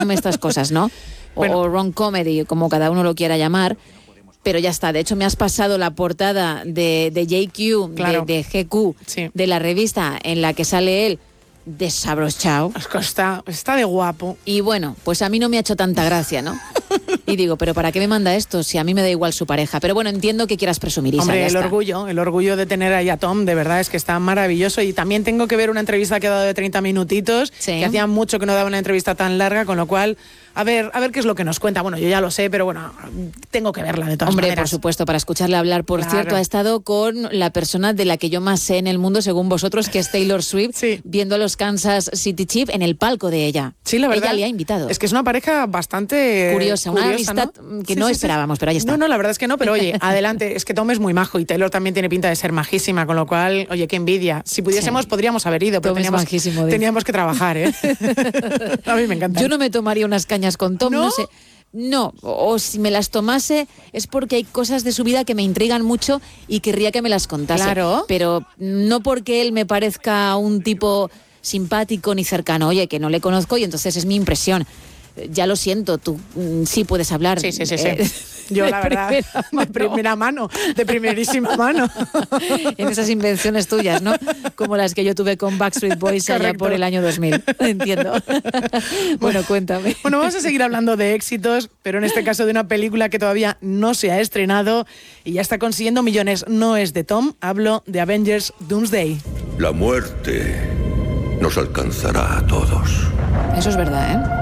estas cosas, ¿no? O rom comedy, como cada uno lo quiera llamar. Pero ya está, de hecho me has pasado la portada de JQ, claro. de GQ, sí. de la revista en la que sale él desabrochado. Está de guapo. Y bueno, pues a mí no me ha hecho tanta gracia, ¿no? Y digo, ¿pero para qué me manda esto si a mí me da igual su pareja? Pero bueno, entiendo que quieras presumir, Isa. Hombre, el orgullo de tener ahí a Tom, de verdad, es que está maravilloso. Y también tengo que ver una entrevista que ha dado de 30 minutitos, sí. que hacía mucho que no daba una entrevista tan larga, con lo cual... A ver qué es lo que nos cuenta. Bueno, yo ya lo sé, pero bueno, tengo que verla de todas maneras. Hombre, por supuesto, para escucharle hablar. Por cierto, ha estado con la persona de la que yo más sé en el mundo, según vosotros, que es Taylor Swift, sí. viendo a los Kansas City Chiefs en el palco de ella. Sí, la verdad. Ella le ha invitado. Es que es una pareja bastante curiosa, una amistad, ¿no? Que sí, no esperábamos, pero ahí está. No, la verdad es que no, pero oye, adelante. Es que Tom es muy majo y Taylor también tiene pinta de ser majísima, con lo cual, oye, qué envidia. Si pudiésemos, podríamos haber ido, pero teníamos que trabajar, ¿eh? A mí me encanta. Yo no me tomaría unas cañas con Tom, ¿No? No sé. No, o si me las tomase es porque hay cosas de su vida que me intrigan mucho y querría que me las contase. Claro. Pero no porque él me parezca un tipo simpático ni cercano. Oye, que no le conozco y entonces es mi impresión. Ya lo siento, tú sí puedes hablar. Sí. Yo, la verdad, de primera mano, de primerísima mano. En esas invenciones tuyas, ¿no? Como las que yo tuve con Backstreet Boys allá por el año 2000. Entiendo. Bueno, cuéntame. Bueno, vamos a seguir hablando de éxitos, pero en este caso de una película que todavía no se ha estrenado y ya está consiguiendo millones. No es de Tom, hablo de Avengers Doomsday. La muerte nos alcanzará a todos. Eso es verdad, ¿eh?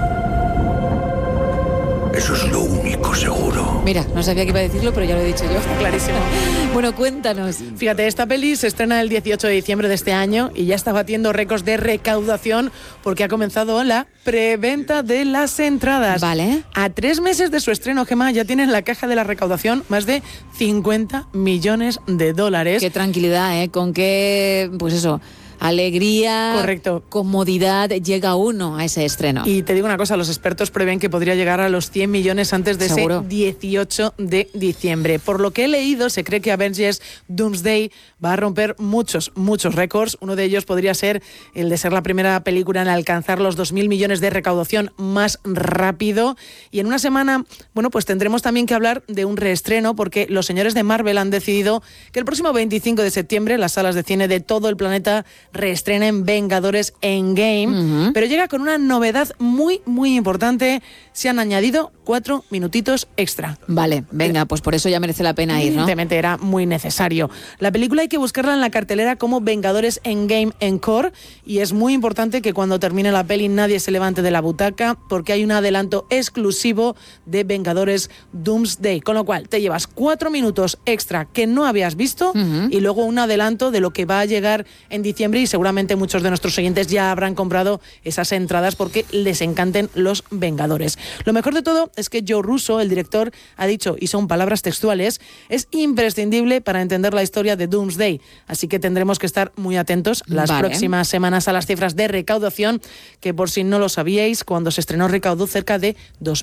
Eso es lo único seguro. Mira, no sabía que iba a decirlo, pero ya lo he dicho yo. Clarísimo. Bueno, cuéntanos. Fíjate, esta peli se estrena el 18 de diciembre de este año y ya está batiendo récords de recaudación porque ha comenzado la preventa de las entradas. Vale. A 3 meses de su estreno, Gemma, ya tiene en la caja de la recaudación más de 50 millones de dólares. Qué tranquilidad, ¿eh? Con qué, pues eso... alegría, correcto, comodidad, llega uno a ese estreno. Y te digo una cosa, los expertos prevén que podría llegar a los 100 millones antes de ¿Seguro? ese 18 de diciembre. Por lo que he leído, se cree que Avengers Doomsday va a romper muchos récords. Uno de ellos podría ser el de ser la primera película en alcanzar los 2.000 millones de recaudación más rápido. Y en una semana, bueno, pues tendremos también que hablar de un reestreno, porque los señores de Marvel han decidido que el próximo 25 de septiembre las salas de cine de todo el planeta reestrenen Vengadores Endgame, pero llega con una novedad muy importante. Se han añadido 4 minutitos extra. Vale, venga, pues por eso ya merece la pena ir, ¿no? Evidentemente era muy necesario. La película hay que buscarla en la cartelera como Vengadores Endgame Encore, y es muy importante que cuando termine la peli nadie se levante de la butaca, porque hay un adelanto exclusivo de Vengadores Doomsday, con lo cual te llevas 4 minutos extra que no habías visto y luego un adelanto de lo que va a llegar en diciembre, y seguramente muchos de nuestros oyentes ya habrán comprado esas entradas porque les encanten los Vengadores. Lo mejor de todo es que Joe Russo, el director, ha dicho, y son palabras textuales, es imprescindible para entender la historia de Doomsday, así que tendremos que estar muy atentos las próximas semanas a las cifras de recaudación, que por si no lo sabíais, cuando se estrenó recaudó cerca de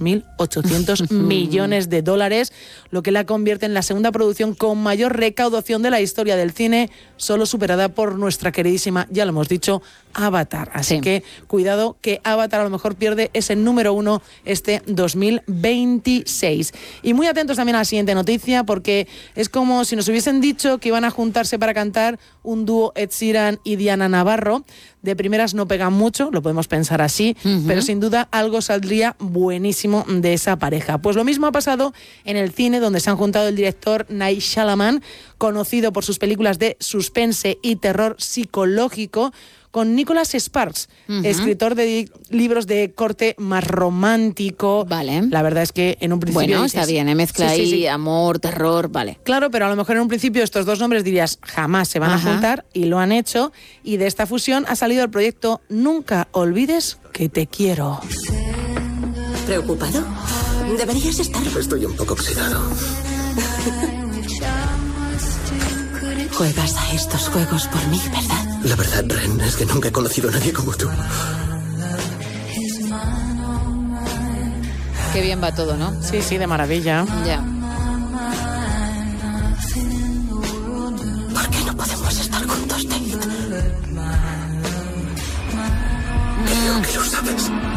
2.800 millones de dólares, lo que la convierte en la segunda producción con mayor recaudación de la historia del cine, solo superada por nuestra queridísima, ya lo hemos dicho, Avatar. Así que cuidado, que Avatar a lo mejor pierde ese número 1 este 2026. Y muy atentos también a la siguiente noticia, porque es como si nos hubiesen dicho que iban a juntarse para cantar un dúo Ed Sheeran y Diana Navarro. De primeras no pegan mucho, lo podemos pensar así, pero sin duda algo saldría buenísimo de esa pareja. Pues lo mismo ha pasado en el cine, donde se han juntado el director Night Shyamalan, conocido por sus películas de suspense y terror psicológico, con Nicholas Sparks, escritor de libros de corte más romántico. Vale. La verdad es que en un principio... Bueno, dices, está bien, mezcla ahí amor, terror, vale. Claro, pero a lo mejor en un principio estos dos nombres dirías jamás se van a juntar, y lo han hecho, y de esta fusión ha salido el proyecto Nunca olvides que te quiero. ¿Preocupado? Deberías estar... Estoy un poco oxidado. Juegas a estos juegos por mí, ¿verdad? La verdad, Ren, es que nunca he conocido a nadie como tú. Qué bien va todo, ¿no? Sí, de maravilla. Ya. ¿Por qué no podemos estar juntos, Tate? Creo que lo sabes.